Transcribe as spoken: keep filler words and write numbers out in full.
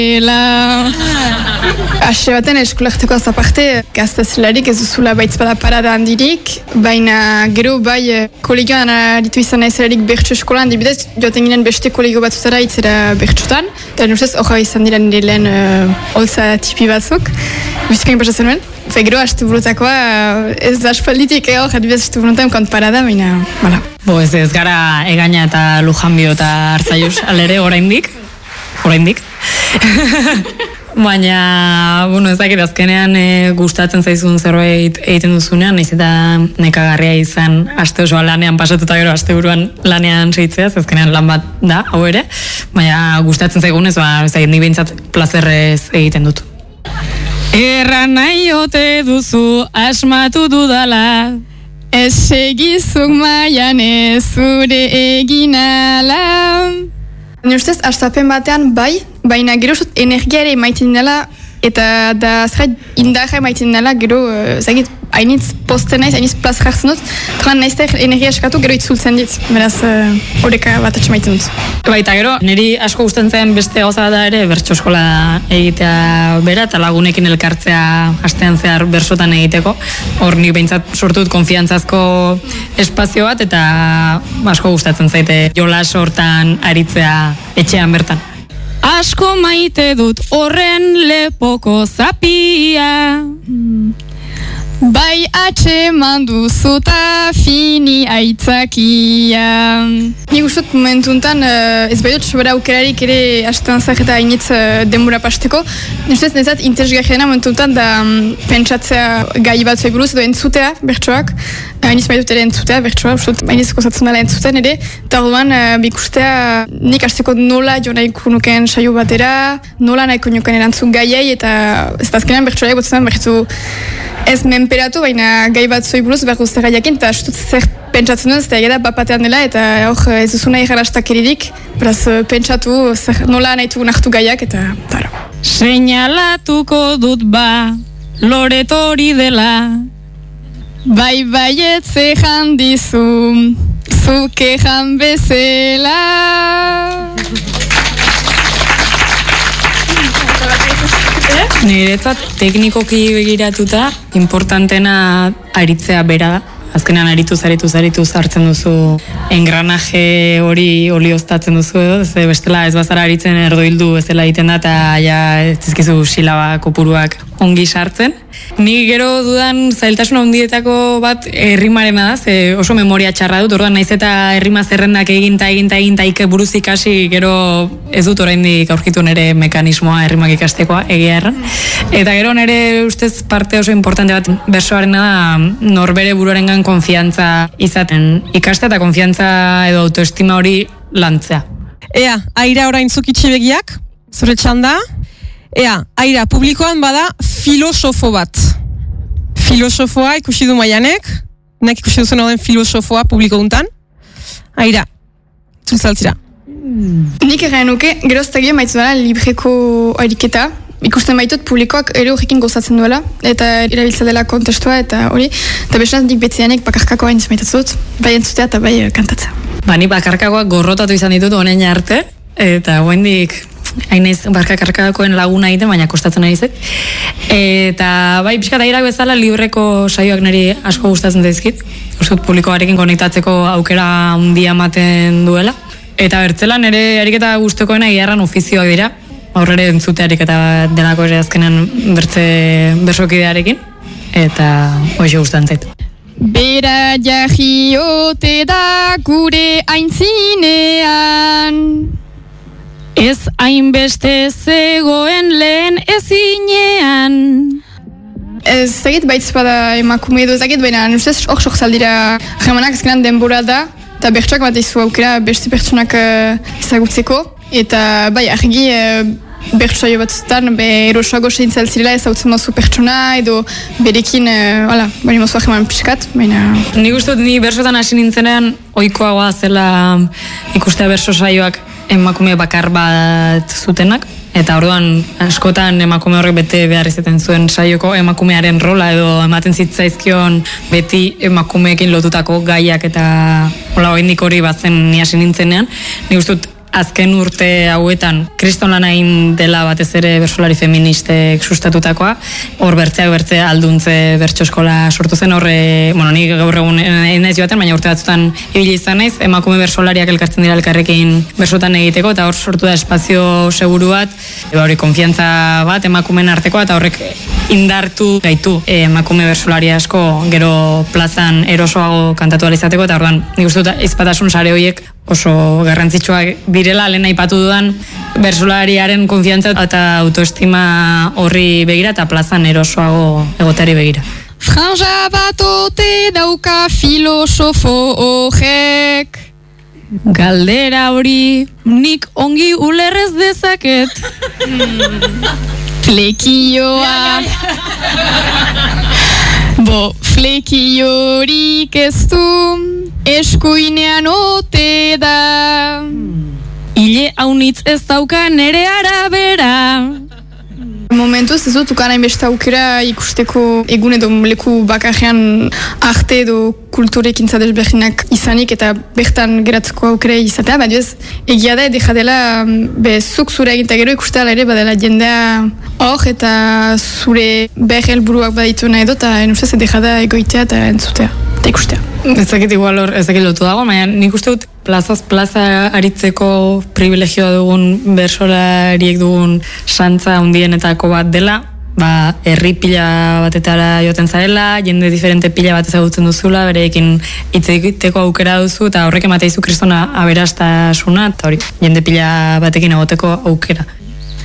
Ela... Ase baten eskolarteko azaparte, gaztazelarik ez duzula baitz bada parada handirik, baina gero bai kolegioan aritu izan naizelarik bertso eskolan, dibidez, joaten ginen beste kolegio batzutara itzera bertsotan, eta nustez horra izan dira nire lehen uh, holtza tipi batzuk, bizikain pasatzen nuen. Fe gero hastu burutakoa ez da aspalditik, eh, hor, adibidez hastu burutan kont parada, baina, bala. Bo ez ez gara Egaña eta Lujanbio eta Arzaius alere oraindik, oraindik. Baina, bueno, ez dakit azkenean e, gustatzen zaizun zerbait egiten duzunean, naiz eta nekagarria izan aste osoa lanean pasatuta gero asteburuan lanean seitzea, azkenean lan bat da, hau ere, baina gustatzen zaigunez, ba, ez dakit, ni behintzat plazerrez egiten dut. Erran nahi ote duzu asmatu dudala, ez segizuk maian ez zure eginala. Nire ustez, astapen batean bai, baina gero zut energia ere maiten dela, eta da zait indarra maiten dela, gero, zagit, hainitz posten naiz, hainitz plaz jartzen dut, tran naizte energia eskatu, gero itzultzen dit, beraz, horreka uh, bat atxe maiten dut. Baita gero, niri asko gustatzen zen beste gauza da ere, bertso eskola egitea bera, eta lagunekin elkartzea astean zehar bersotan egiteko, hor nik behintzat sortu dut konfiantzazko espazio bat, eta asko gustatzen zaite jolas hortan aritzea etxean bertan. Asko maite dut horren lepoko zapia, bai atxe manduzuta fini aitzakia. Nik ustot momentuntan uh, ez bai dut sobera aukerarik ere astean zak eta hainitz uh, denbora pasteko. Nustez nezat interesgarri dena momentuntan da um, pentsatzea gai bat zoi buruz edo entzutea bertsoak. Hainitz bai dut ere entzutea bertsoa, ustot hainitz kozatzen dela entzuten ere. Eta orduan uh, bikustea nik hasteko nola jo nahiko nuken saio batera, nola nahiko nuken erantzun gaiei eta ez da azkenean bertsoa egotzen bertu ez menperatu, baina gai bat zoi buruz behar duztera jakin, eta astut zer pentsatzen duen, eta egeda bapatean dela, eta hor ez duzu nahi jarrastak eririk, beraz pentsatu zer, nola nahi dugu nartu gaiak, eta taro. Seinalatuko dut ba, loretori dela, bai baietze jandizu, zuke jan bezela. Niretzat teknikoki begiratuta, importantena aritzea bera da. Azkenean aritu zaritu zaritu hartzen duzu engranaje hori olioztatzen duzu edo, ze bestela ez bazara aritzen erdoildu bezala egiten da eta ja ez dizkizu silaba kopuruak ongi sartzen. Ni gero dudan zailtasun handietako bat errimarena da, ze oso memoria txarra dut, orduan naiz eta errima zerrendak egin ta egin ta egin ta ike buruz ikasi, gero ez dut oraindik aurkitu nere mekanismoa errimak ikastekoa egia erran. Eta gero nere ustez parte oso importante bat bersoarena da norbere buruarengan konfiantza izaten ikastea eta konfiantza edo autoestima hori lantzea. Ea, Aira orain zukitxe begiak, zure txanda. Ea, Aira, publikoan bada filosofo bat. Filosofoa ikusi du Maianek, nek ikusi duzen den filosofoa publiko guntan. Aira, zultzaltzira. Nik erraen nuke, geroztagia maitzu dela libreko ariketa. Ikusten baitut publikoak ere horrekin gozatzen duela, eta erabiltza dela kontestua, eta hori, eta bestenaz nik betzianek bakarkako hain zmaitatzut, bai entzutea eta bai kantatzea. Ba, ni bakarkakoak gorrotatu izan ditut honen arte, eta hoendik hain naiz bakarkakoen laguna egiten, baina kostatzen ari zait. Eta bai, pixkat Airak bezala libreko saioak niri asko gustatzen daizkit, uste publikoarekin konektatzeko aukera handia ematen duela. Eta bertzelan ere ariketa gustukoena egiarran ofizioak dira, aurrere entzutearik eta denako ere azkenan bertze bersokidearekin, eta hoxe gustatzen zait. Bera jahiote da gure aintzinean, ez hainbeste zegoen lehen ezinean. Ez zagit baitz bada emakume edo zagit, baina ustez hor sorzaldira jamanak ezkenan denbora da, eta bertsoak bat izu aukera beste pertsonak uh, ezagutzeko. Eta bai, argi e, bertsoaio batzutan be erosoago seintzal zirela ezautzen mozu pertsona edo berekin, hala, e, bari mozu aheman pixkat, baina... Ni gustot ni bersotan hasi nintzenean ohikoagoa zela ikustea berso saioak emakume bakar bat zutenak, eta orduan askotan emakume horrek bete behar izaten zuen saioko emakumearen rola edo ematen zitzaizkion beti emakumeekin lotutako gaiak eta hola oraindik hori bazen ni hasi nintzenean. Ni gustot azken urte hauetan kriston lan egin dela batez ere bertsolari feministek sustatutakoa, hor bertzeak bertzea alduntze bertso eskola sortu zen, horre, bueno, ni gaur egun naiz joaten, baina urte batzutan ibili izan naiz, emakume bertsolariak elkartzen dira elkarrekin bersotan egiteko, eta hor sortu da espazio seguru bat, eba hori konfiantza bat emakumeen artekoa, eta horrek indartu gaitu e, emakume bersolari asko gero plazan erosoago kantatu ahal izateko, eta orduan nik uste dut izpatasun sare horiek oso garrantzitsuak direla, lehen aipatu dudan bersolariaren konfiantza eta autoestima horri begira eta plazan erosoago egoteari begira. Franja bat ote dauka filosofo horrek. Galdera hori nik ongi ulerrez dezaket. Flekioa. Bo, flekiorik ez du, eskuinean ote da. Ile haunitz ez dauka nere arabera. Momentuz ez dut ukan hainbeste aukera ikusteko egun edo leku bakarrean arte edo kulturekin zadezberdinak izanik eta bertan geratzeko aukera izatea, baina ez egia da edera dela zuk zure eginta gero ikustea ere badela jendea hor eta zure behar helburuak baditu nahi edo eta enustez edera da egoitea eta entzutea eta ikustea. Ez dakit igual hor, ez dakit lotu dago, baina nik uste dut plazaz plaza aritzeko privilegioa dugun bersolariek dugun santza hundienetako bat dela, ba, herri pila batetara joten zarela, jende diferente pila bat ezagutzen duzula, bereekin hitz egiteko aukera duzu, eta horrek emateizu kristona aberastasuna, eta hori, jende pila batekin egoteko aukera.